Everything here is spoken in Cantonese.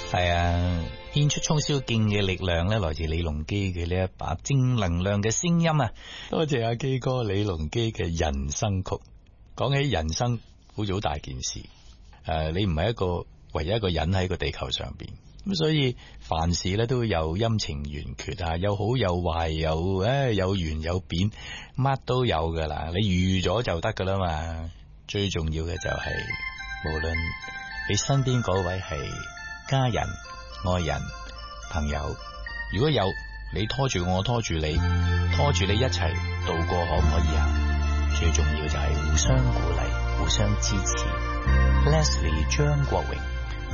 係啊，獻出衝霄勁嘅力量咧，來自李龍基嘅呢一把正能量嘅聲音啊！多謝阿基哥李龍基嘅人生曲。講起人生，好似好大件事。你唔係一個唯一一個人喺個地球上邊，咁所以凡事咧都有陰晴圓缺啊，有好有壞，有圓有扁，乜都有噶啦。你預咗就得噶啦嘛。最重要嘅就係，無論你身邊嗰位係家人、愛人、朋友，如果有你拖住我，拖住你，拖住你一齊度過，可唔可以啊？最重要就係互相鼓勵，互相支持。Leslie 張國榮。